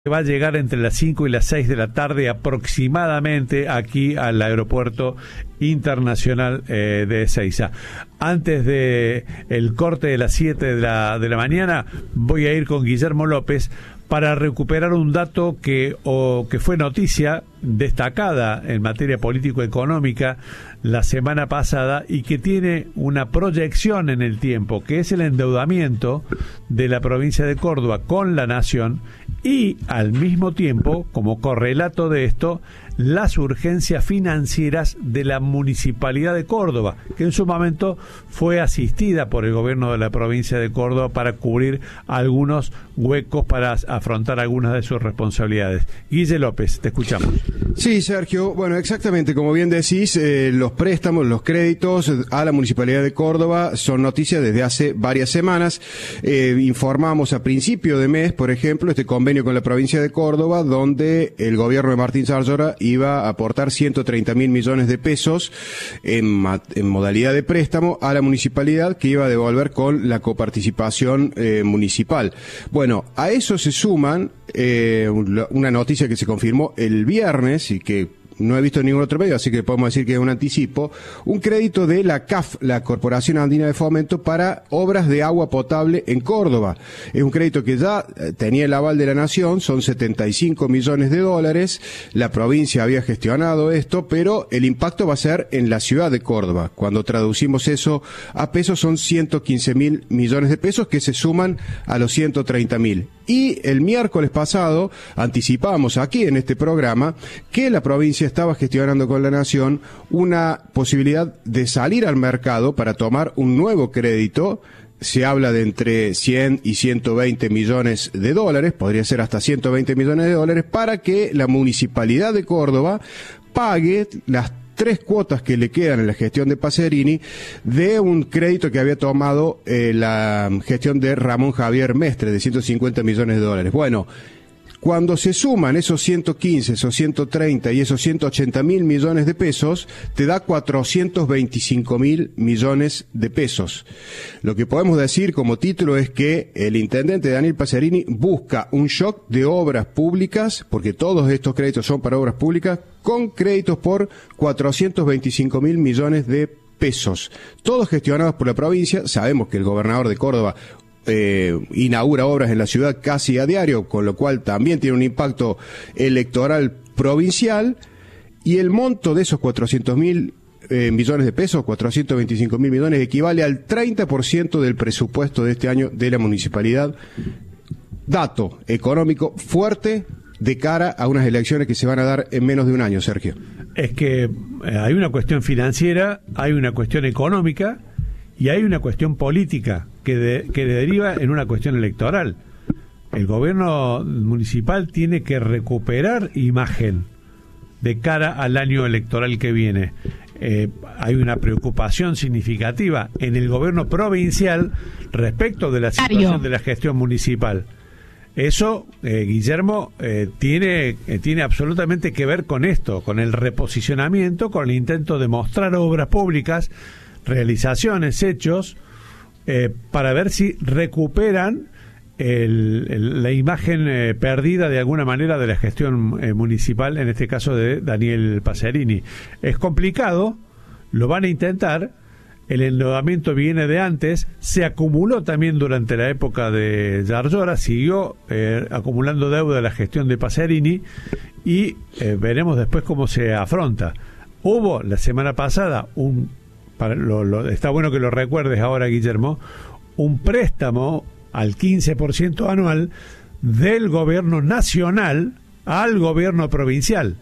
va a llegar entre las 5 y las 6 de la tarde aproximadamente aquí al aeropuerto internacional de Ezeiza. Antes de el corte de las 7 de la mañana voy a ir con Guillermo López para recuperar un dato que fue noticia destacada en materia político-económica la semana pasada y que tiene una proyección en el tiempo, que es el endeudamiento de la provincia de Córdoba con la nación y al mismo tiempo, como correlato de esto, las urgencias financieras de la Municipalidad de Córdoba, que en su momento fue asistida por el gobierno de la provincia de Córdoba para cubrir algunos huecos, para afrontar algunas de sus responsabilidades. Guille López, te escuchamos. Sí, Sergio, bueno, exactamente, como bien decís, los préstamos, los créditos a la Municipalidad de Córdoba son noticias desde hace varias semanas. Informamos a principio de mes, por ejemplo, este convenio con la provincia de Córdoba, donde el gobierno de Martín Zarzora iba a aportar 130.000 millones de pesos en modalidad de préstamo a la municipalidad, que iba a devolver con la coparticipación municipal. Bueno, a eso se suman una noticia que se confirmó el viernes y que no he visto en ningún otro medio, así que podemos decir que es un anticipo, un crédito de la CAF, la Corporación Andina de Fomento, para obras de agua potable en Córdoba. Es un crédito que ya tenía el aval de la Nación, son 75 millones de dólares, la provincia había gestionado esto, pero el impacto va a ser en la ciudad de Córdoba. Cuando traducimos eso a pesos son 115.000 millones de pesos que se suman a los 130.000. Y el miércoles pasado anticipamos aquí en este programa que la provincia estaba gestionando con la Nación una posibilidad de salir al mercado para tomar un nuevo crédito. Se habla de entre 100 y 120 millones de dólares, podría ser hasta 120 millones de dólares, para que la Municipalidad de Córdoba pague las 3 cuotas que le quedan en la gestión de Pacerini de un crédito que había tomado la gestión de Ramón Javier Mestre de 150 millones de dólares. Bueno, cuando se suman esos 115, esos 130 y esos 180.000 millones de pesos, te da 425.000 millones de pesos. Lo que podemos decir como título es que el intendente Daniel Pacerini busca un shock de obras públicas, porque todos estos créditos son para obras públicas, con créditos por 425.000 millones de pesos. Todos gestionados por la provincia. Sabemos que el gobernador de Córdoba inaugura obras en la ciudad casi a diario, con lo cual también tiene un impacto electoral provincial, y el monto de esos 400.000 millones de pesos, 425.000 millones, equivale al 30% del presupuesto de este año de la municipalidad. Dato económico fuerte de cara a unas elecciones que se van a dar en menos de un año, Sergio. Es que hay una cuestión financiera, hay una cuestión económica y hay una cuestión política que deriva en una cuestión electoral. El gobierno municipal tiene que recuperar imagen de cara al año electoral que viene. Hay una preocupación significativa en el gobierno provincial respecto de la situación de la gestión municipal. Eso, Guillermo, tiene absolutamente que ver con esto, con el reposicionamiento, con el intento de mostrar obras públicas, realizaciones, hechos, para ver si recuperan la imagen perdida de alguna manera de la gestión municipal, en este caso de Daniel Pacerini. Es complicado, lo van a intentar. El endeudamiento viene de antes, se acumuló también durante la época de Zarzora, siguió acumulando deuda de la gestión de Pacerini y veremos después cómo se afronta. Hubo la semana pasada está bueno que lo recuerdes ahora, Guillermo, un préstamo al 15% anual del gobierno nacional al gobierno provincial,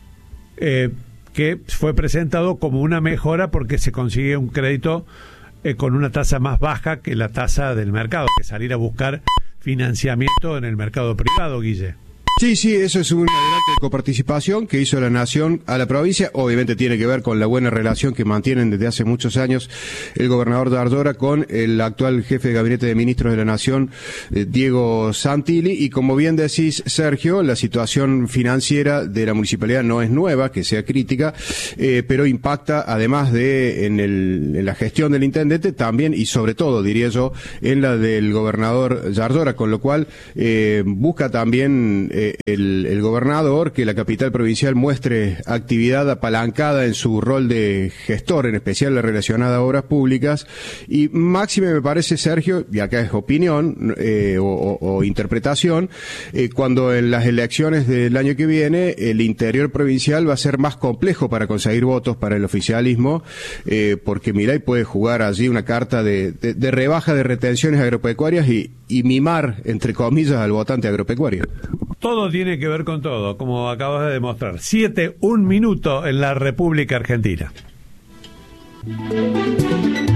que fue presentado como una mejora porque se consigue un crédito con una tasa más baja que la tasa del mercado, que salir a buscar financiamiento en el mercado privado, Guille. Sí, eso es un adelanto de coparticipación que hizo la Nación a la provincia. Obviamente tiene que ver con la buena relación que mantienen desde hace muchos años el gobernador de Zarzora con el actual jefe de gabinete de ministros de la Nación, Diego Santilli. Y como bien decís, Sergio, la situación financiera de la municipalidad no es nueva, que sea crítica, pero impacta, además de en la gestión del intendente, también y sobre todo, diría yo, en la del gobernador Zarzora, con lo cual busca también el gobernador que la capital provincial muestre actividad apalancada en su rol de gestor, en especial la relacionada a obras públicas, y máxime me parece, Sergio, y acá es opinión o interpretación, cuando en las elecciones del año que viene el interior provincial va a ser más complejo para conseguir votos para el oficialismo, porque Milei puede jugar allí una carta de rebaja de retenciones agropecuarias y mimar, entre comillas, al votante agropecuario. Todo tiene que ver con todo, como acabas de demostrar. 7, 1 minuto en la República Argentina.